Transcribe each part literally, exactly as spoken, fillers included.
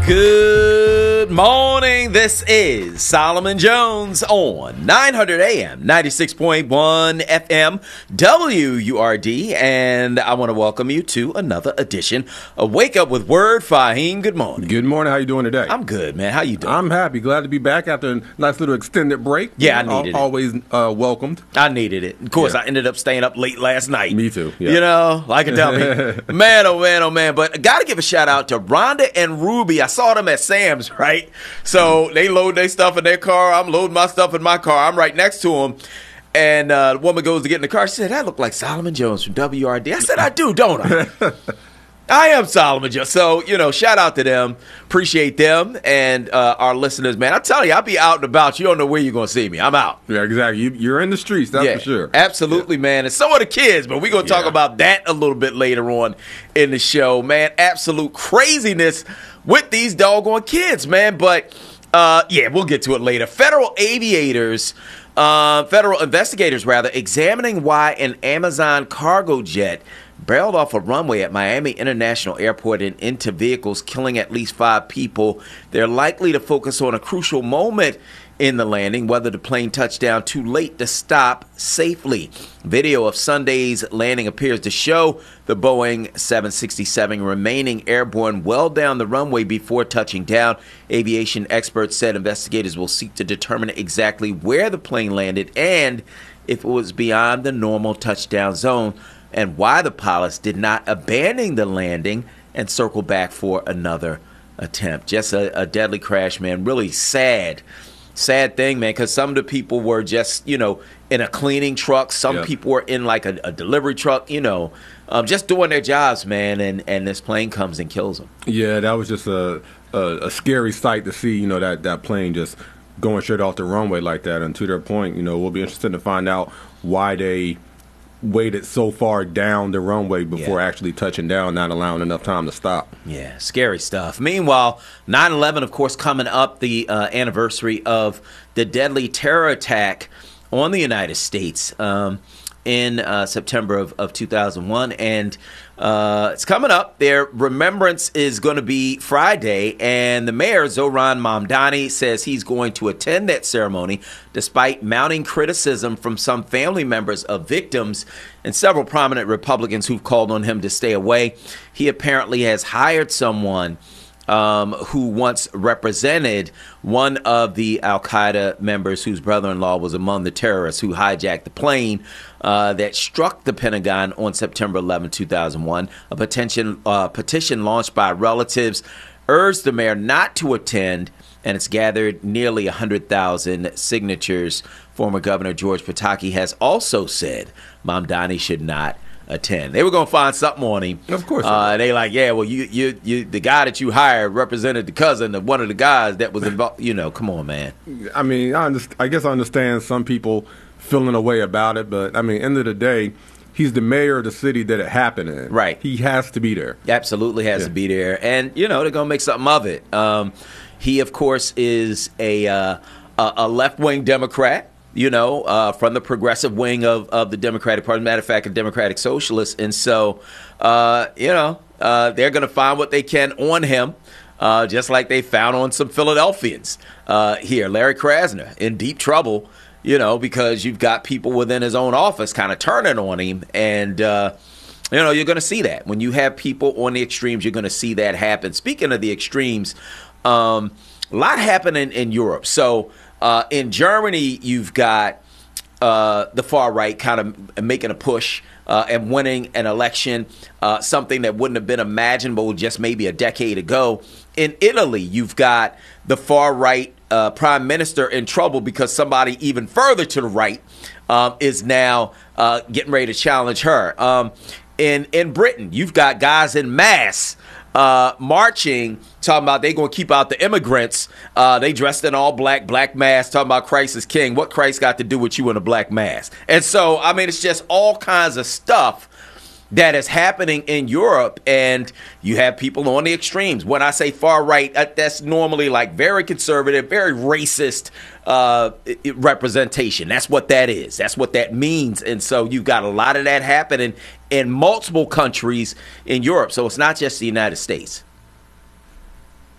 Good morning. This is Solomon Jones on nine hundred A M, ninety-six point one F M, W U R D, and I want to welcome you to another edition of Wake Up with Word. Fahim, good morning. Good morning. How you doing today? I'm good, man. How you doing? I'm happy. Glad to be back after a nice little extended break. Yeah, I needed it. Always uh, welcomed. I needed it. Of course, Yeah. I ended up staying up late last night. Me too. Yeah. You know, like it tell me. Man, oh, man, oh, man. But I got to give a shout out to Rhonda and Ruby. I saw them at Sam's, right? So they load their stuff in their car. I'm loading my stuff in my car. I'm right next to them. And uh, the woman goes to get in the car. She said, "That look like Solomon Jones from W R D." I said, "I do, don't I?" I am Solomon Jones. So, you know, shout out to them. Appreciate them and uh, our listeners, man. I tell you, I'll be out and about. You don't know where you're going to see me. I'm out. Yeah, exactly. You, you're in the streets, that's Yeah, for sure. absolutely, Yeah. man. And so are the kids, but we're going to talk Yeah. about that a little bit later on in the show, man. Absolute craziness with these doggone kids, man. But, uh, yeah, we'll get to it later. Federal aviators, uh, federal investigators, rather, examining why an Amazon cargo jet barreled off a runway at Miami International Airport and into vehicles, killing at least five people. They're likely to focus on a crucial moment in the landing, whether the plane touched down too late to stop safely. Video of Sunday's landing appears to show the Boeing seven sixty-seven remaining airborne well down the runway before touching down. Aviation experts said investigators will seek to determine exactly where the plane landed and if it was beyond the normal touchdown zone, and why the pilots did not abandon the landing and circle back for another attempt. Just a, a deadly crash, man. Really sad, sad thing, man, because some of the people were just, you know, in a cleaning truck. Some Yeah. people were in like a, a delivery truck, you know, um, just doing their jobs, man, and, and this plane comes and kills them. Yeah, that was just a, a, a scary sight to see, you know, that, that plane just going straight off the runway like that. And to their point, you know, we'll be interested to find out why they waited so far down the runway before Yeah. actually touching down, not allowing enough time to stop. Yeah, scary stuff. Meanwhile, nine eleven, of course, coming up, the uh, anniversary of the deadly terror attack on the United States um, in uh, September of, of two thousand one. And uh, it's coming up. Their remembrance is going to be Friday. And the mayor, Zohran Mamdani, says he's going to attend that ceremony despite mounting criticism from some family members of victims and several prominent Republicans who've called on him to stay away. He apparently has hired someone Um, who once represented one of the al-Qaeda members whose brother-in-law was among the terrorists who hijacked the plane uh, that struck the Pentagon on September eleventh, two thousand one. A petition, uh, petition launched by relatives urged the mayor not to attend, and it's gathered nearly one hundred thousand signatures. Former Governor George Pataki has also said Mamdani should not attend. They were going to find something on him. Of course. Uh, they like, yeah, well, you, you, you, the guy that you hired represented the cousin of one of the guys that was involved. You know, come on, man. I mean, I, underst- I guess I understand some people feeling a way about it, but I mean, end of the day, he's the mayor of the city that it happened in. Right. He has to be there. Absolutely has Yeah. to be there, and you know they're going to make something of it. Um, he, of course, is a uh, a, a left-wing Democrat. You know, uh, from the progressive wing of, of the Democratic Party. Matter of fact, a Democratic Socialist. And so, uh, you know, uh, they're going to find what they can on him, uh, just like they found on some Philadelphians uh, here. Larry Krasner in deep trouble, you know, because you've got people within his own office kind of turning on him. And, uh, you know, you're going to see that. When you have people on the extremes, you're going to see that happen. Speaking of the extremes, um, a lot happening in Europe. So, Uh, in Germany, you've got uh, the far right kind of making a push uh, and winning an election, uh, something that wouldn't have been imaginable just maybe a decade ago. In Italy, you've got the far right uh, prime minister in trouble because somebody even further to the right um, is now uh, getting ready to challenge her. Um, in, in Britain, you've got guys in mass Uh, marching, talking about they going to keep out the immigrants. Uh, they dressed in all black, black mask, talking about Christ is king. What Christ got to do with you in a black mask? And so, I mean, it's just all kinds of stuff that is happening in Europe, and you have people on the extremes. When I say far right, that's normally like very conservative, very racist uh, representation. That's what that is. That's what that means. And so you've got a lot of that happening in multiple countries in Europe. So it's not just the United States.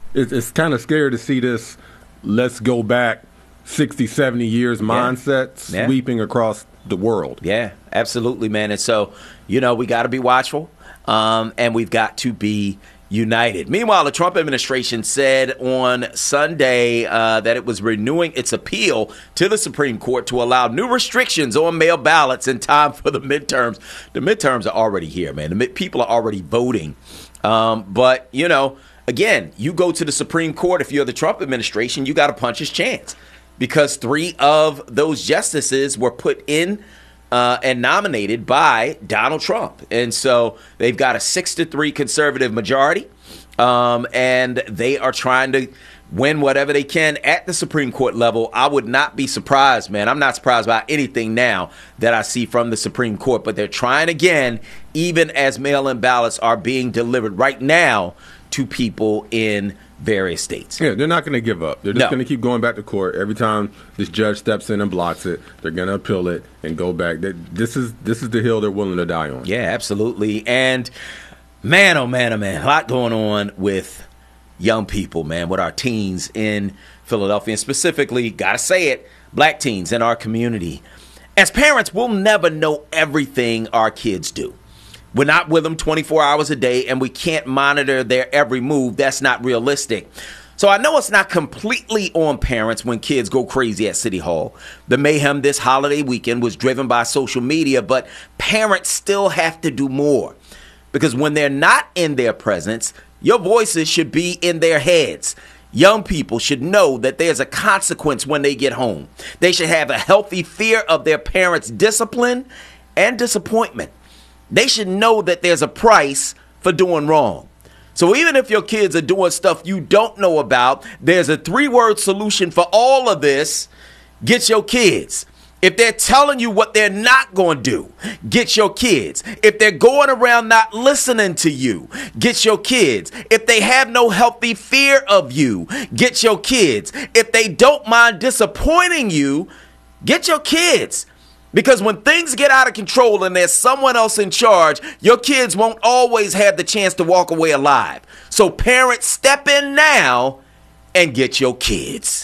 it's, it's kind of scary to see this let's go back sixty, seventy years mindset Yeah. sweeping across the world. Yeah, absolutely, man. And so, you know, we got to be watchful, um, and we've got to be united. Meanwhile, the Trump administration said on Sunday uh, that it was renewing its appeal to the Supreme Court to allow new restrictions on mail ballots in time for the midterms. The midterms are already here, man. The mid- people are already voting. Um, but, you know, again, you go to the Supreme Court, if you're the Trump administration, you got to punch his chance. Because three of those justices were put in uh, and nominated by Donald Trump. And so they've got a six to three conservative majority. Um, and they are trying to win whatever they can at the Supreme Court level. I would not be surprised, man. I'm not surprised by anything now that I see from the Supreme Court. But they're trying again, even as mail-in ballots are being delivered right now to people in various states. Yeah, they're not going to give up. They're just No. going to keep going back to court. Every time this judge steps in and blocks it, they're going to appeal it and go back. They, this is this is the hill they're willing to die on. Yeah, absolutely. And man, oh man, oh man, a lot going on with young people, man, with our teens in Philadelphia, and specifically, gotta say it, black teens in our community. As parents, we'll never know everything our kids do. We're not with them twenty-four hours a day, and we can't monitor their every move. That's not realistic. So I know it's not completely on parents when kids go crazy at City Hall. The mayhem this holiday weekend was driven by social media, but parents still have to do more. Because when they're not in their presence, your voices should be in their heads. Young people should know that there's a consequence when they get home. They should have a healthy fear of their parents' discipline and disappointment. They should know that there's a price for doing wrong. So even if your kids are doing stuff you don't know about, there's a three-word solution for all of this. Get your kids. If they're telling you what they're not going to do, get your kids. If they're going around not listening to you, get your kids. If they have no healthy fear of you, get your kids. If they don't mind disappointing you, get your kids. Because when things get out of control and there's someone else in charge, your kids won't always have the chance to walk away alive. So parents, step in now and get your kids.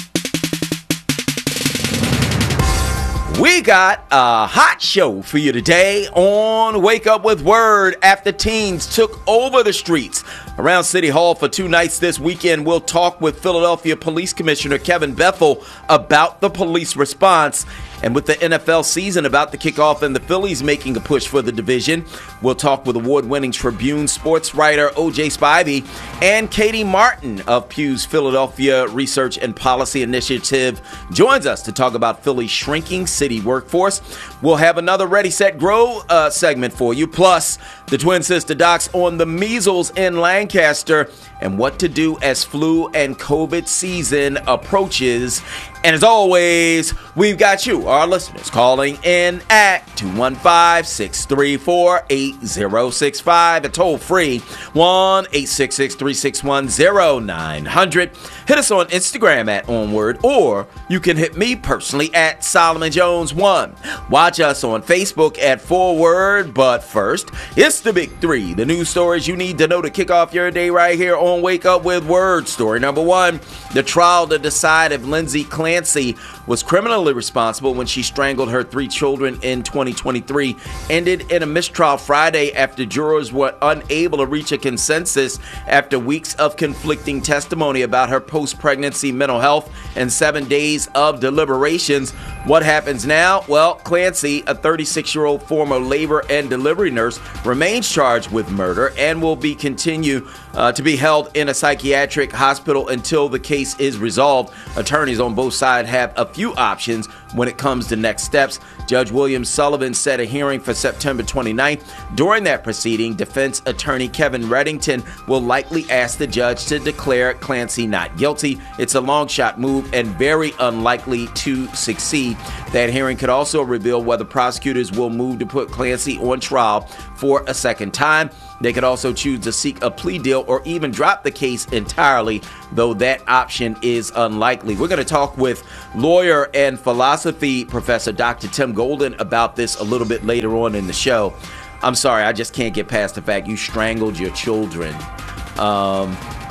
We got a hot show for you today on Wake Up with Word after teens took over the streets around City Hall for two nights this weekend. We'll talk with Philadelphia Police Commissioner Kevin Bethel about the police response. And with the N F L season about to kick off and the Phillies making a push for the division, we'll talk with award-winning Tribune sports writer O J Spivey and Katie Martin of Pew's Philadelphia Research and Policy Initiative joins us to talk about Philly's shrinking city workforce. We'll have another Ready, Set, Grow uh, segment for you, plus the Twin Sister Docs on the measles in Lancaster and what to do as flu and COVID season approaches. And as always, we've got you, our listeners, calling in at two one five, six three four, eight zero six five, a toll free one eight six six, three six one, zero nine hundred. Hit us on Instagram at Onward, or you can hit me personally at Solomon Jones one. Watch us on Facebook at Forward. But first, it's the big three, the news stories you need to know to kick off your day right here on Wake Up with Word. Story number one, the trial to decide if Lindsay Clancy was criminally responsible when she strangled her three children in twenty twenty-three ended in a mistrial Friday after jurors were unable to reach a consensus after weeks of conflicting testimony about her post-pregnancy mental health and seven days of deliberations. What happens now? Well, Clancy, a thirty-six-year-old former labor and delivery nurse, remains charged with murder and will be continue uh, to be held in a psychiatric hospital until the case is resolved. Attorneys on both sides have a few options when it comes to next steps. Judge William Sullivan set a hearing for September twenty-ninth. During that proceeding, defense attorney Kevin Reddington will likely ask the judge to declare Clancy not guilty. It's a long shot move and very unlikely to succeed. That hearing could also reveal whether prosecutors will move to put Clancy on trial for a second time. They could also choose to seek a plea deal or even drop the case entirely, though that option is unlikely. We're going to talk with lawyer and philosophy professor Doctor Tim Golden about this a little bit later on in the show. I'm sorry, I just can't get past the fact you strangled your children. Um,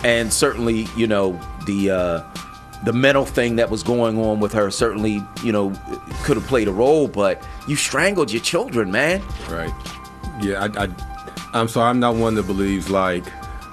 and certainly, you know, the uh, the mental thing that was going on with her certainly, you know, could have played a role. But you strangled your children, man. Right. Yeah, I, I, I'm sorry. I'm not one that believes like,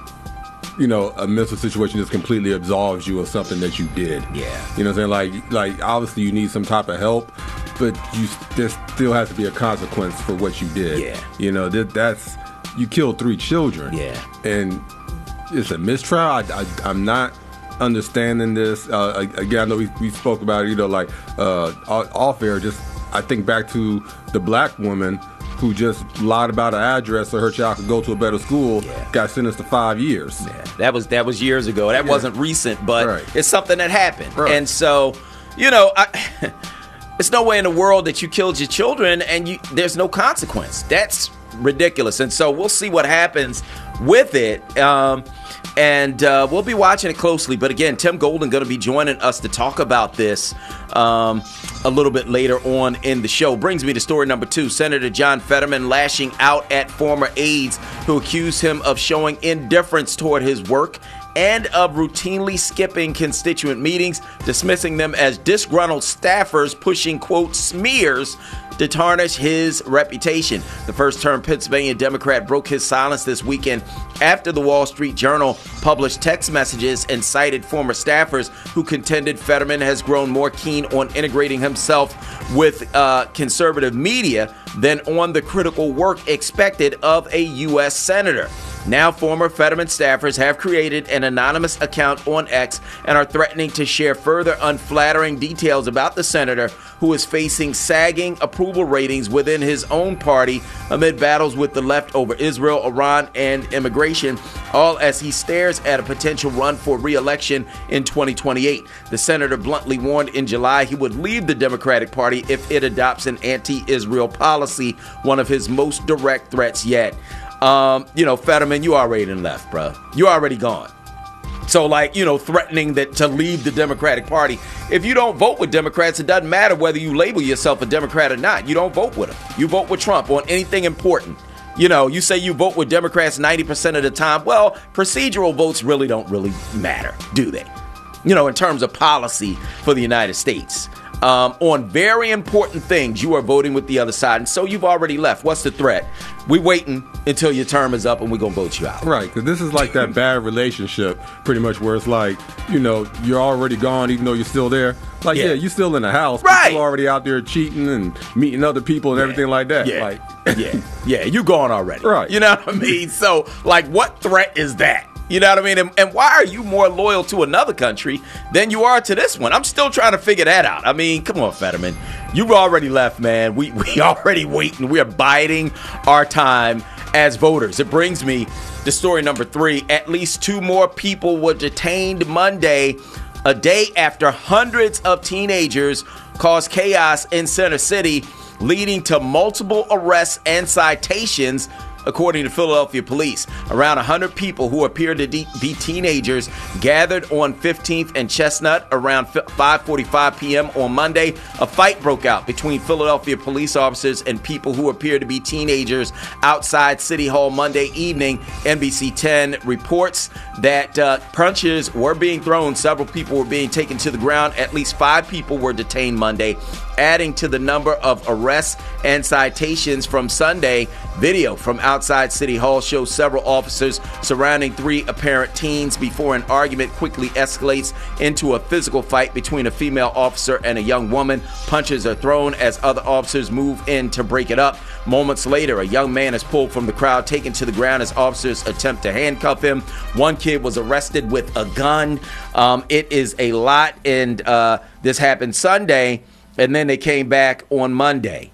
you know, a mental situation just completely absolves you of something that you did. Yeah. You know what I'm saying? Like, like obviously you need some type of help, but you there still has to be a consequence for what you did. Yeah. You know, that that's you killed three children. Yeah. And it's a mistrial. I, I, I'm not understanding this. Uh, again, I know we, we spoke about it, you know, like uh, off air. Just I think back to the black woman who just lied about an address so her child could go to a better school, yeah. got sentenced to five years. Yeah. That was that was years ago. That yeah. wasn't recent, but right. it's something that happened. Right. And so, you know, I, there's no way in the world that you killed your children and you, there's no consequence. That's ridiculous. And so we'll see what happens with it. Um, and uh, we'll be watching it closely. But again, Tim Golden going to be joining us to talk about this um, a little bit later on in the show. Brings me to story number two. Senator John Fetterman lashing out at former aides who accuse him of showing indifference toward his work and of routinely skipping constituent meetings, dismissing them as disgruntled staffers pushing, quote, smears to tarnish his reputation. The first-term Pennsylvania Democrat broke his silence this weekend after the Wall Street Journal published text messages and cited former staffers who contended Fetterman has grown more keen on integrating himself with uh, conservative media than on the critical work expected of a U S senator. Now, former Fetterman staffers have created an anonymous account on X and are threatening to share further unflattering details about the senator, who is facing sagging approval ratings within his own party amid battles with the left over Israel, Iran, and immigration, all as he stares at a potential run for re-election in twenty twenty-eight. The senator bluntly warned in July he would leave the Democratic Party if it adopts an anti-Israel policy, one of his most direct threats yet. Um, you know, Fetterman, you already done left, bro. You already gone. So, like, you know, threatening that to leave the Democratic Party. If you don't vote with Democrats, it doesn't matter whether you label yourself a Democrat or not. You don't vote with them. You vote with Trump on anything important. You know, you say you vote with Democrats ninety percent of the time. Well, procedural votes really don't really matter, do they? You know, in terms of policy for the United States. Um, on very important things, you are voting with the other side. And so you've already left. What's the threat? We're waiting until your term is up and we're going to vote you out. Right, because this is like that bad relationship, pretty much, where it's like, you know, you're already gone even though you're still there. Like, yeah, yeah you're still in the house. Right. But you're already out there cheating and meeting other people and yeah. everything like that. Yeah. Like, yeah, yeah, you gone already. Right. You know what I mean? So, like, what threat is that? You know what I mean? And, and why are you more loyal to another country than you are to this one? I'm still trying to figure that out. I mean, come on, Fetterman. You've already left, man. We we already waiting. We are biding our time as voters. It brings me to story number three. At least two more people were detained Monday, a day after hundreds of teenagers caused chaos in Center City, leading to multiple arrests and citations, according to Philadelphia police. Around one hundred people who appear to de- be teenagers gathered on fifteenth and Chestnut around five forty-five p.m. on Monday. A fight broke out between Philadelphia police officers and people who appear to be teenagers outside City Hall Monday evening. N B C ten reports that uh, punches were being thrown. Several people were being taken to the ground. At least five people were detained Monday, adding to the number of arrests and citations from Sunday. Video from outside City Hall shows several officers surrounding three apparent teens before an argument quickly escalates into a physical fight between a female officer and a young woman. Punches are thrown as other officers move in to break it up. Moments later, a young man is pulled from the crowd, taken to the ground as officers attempt to handcuff him. One kid was arrested with a gun. Um, it is a lot, and uh, this happened Sunday, and then they came back on Monday.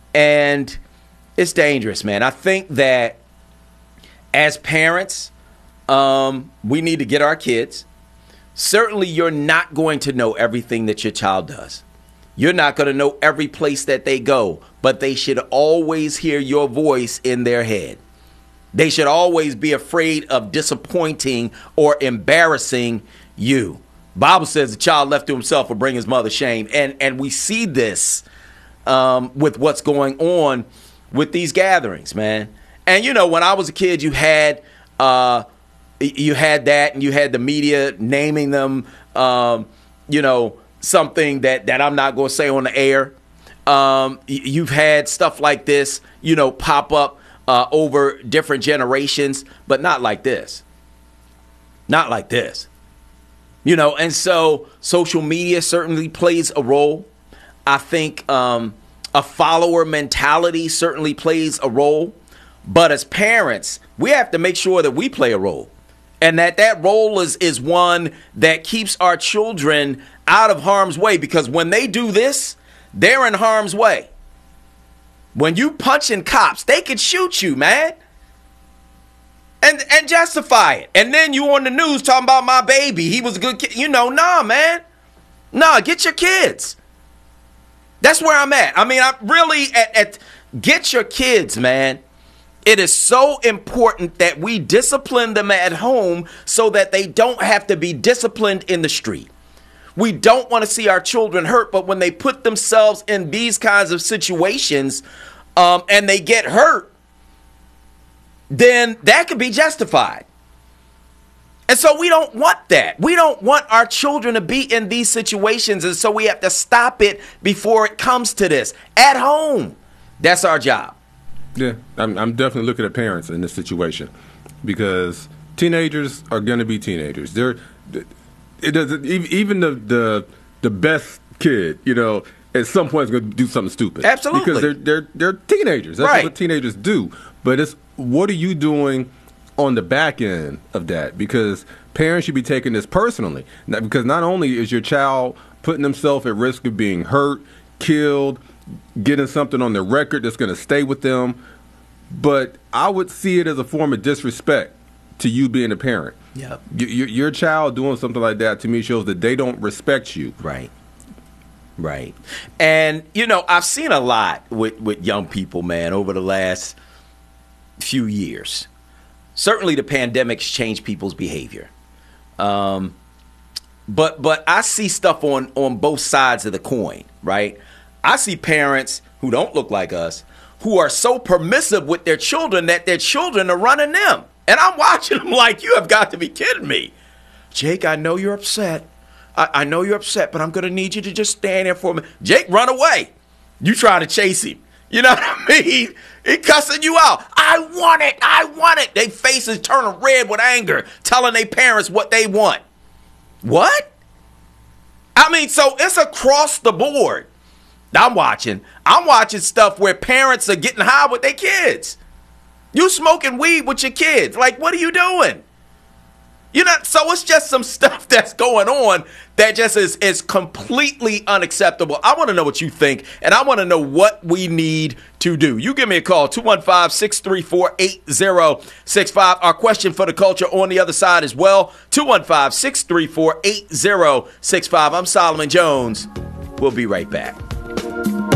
And it's dangerous, man. I think that as parents, um, we need to get our kids. Certainly, you're not going to know everything that your child does. You're not going to know every place that they go, but they should always hear your voice in their head. They should always be afraid of disappointing or embarrassing you. Bible says the child left to himself will bring his mother shame. And, and we see this um, with what's going on with these gatherings, man. And, you know, when I was a kid, you had, uh, you had that, and you had the media naming them, um, you know, something that, that I'm not going to say on the air. Um, you've had stuff like this, you know, pop up uh, over different generations, but not like this. Not like this. You know, and so social media certainly plays a role. I think um, a follower mentality certainly plays a role. But as parents, we have to make sure that we play a role. And that that role is, is one that keeps our children out of harm's way. Because when they do this, they're in harm's way. When you punching cops, they could shoot you, man. And and justify it. And then you on the news talking about my baby. He was a good kid. You know, nah, man. Nah, get your kids. That's where I'm at. I mean, I really, at, at get your kids, man. It is so important that we discipline them at home so that they don't have to be disciplined in the street. We don't want to see our children hurt, but when they put themselves in these kinds of situations um, and they get hurt, then that could be justified. And so we don't want that. We don't want our children to be in these situations. And so we have to stop it before it comes to this. At home, that's our job. Yeah, I'm, I'm definitely looking at parents in this situation because teenagers are going to be teenagers. They're it doesn't even the, the the best kid, you know, at some point is going to do something stupid. Absolutely, because they're they're they're teenagers. That's right. What teenagers do. But it's what are you doing on the back end of that? Because parents should be taking this personally. Because not only is your child putting themselves at risk of being hurt, killed, getting something on their record that's going to stay with them, but I would see it as a form of disrespect to you being a parent. Yep. Your, your child doing something like that to me shows that they don't respect you. Right. Right. And, you know, I've seen a lot with, with young people, man, over the last few years. Certainly the pandemic's changed people's behavior. Um, but but I see stuff on, on both sides of the coin, right? I see parents who don't look like us who are so permissive with their children that their children are running them. And I'm watching them like, you have got to be kidding me. Jake, I know you're upset. I, I know you're upset, but I'm going to need you to just stand there for me. Jake, run away. You try to chase him. You know what I mean? He cussing you out. I want it. I want it. Their faces turning red with anger, telling their parents what they want. What? I mean, so it's across the board. I'm watching. I'm watching stuff where parents are getting high with their kids. You smoking weed with your kids. Like, what are you doing? You know, so it's just some stuff that's going on that just is, is completely unacceptable. I want to know what you think, and I want to know what we need to do. You give me a call, two one five, six three four, eight zero six five. Our question for the culture on the other side as well, two one five, six three four, eight zero six five. I'm Solomon Jones. We'll be right back.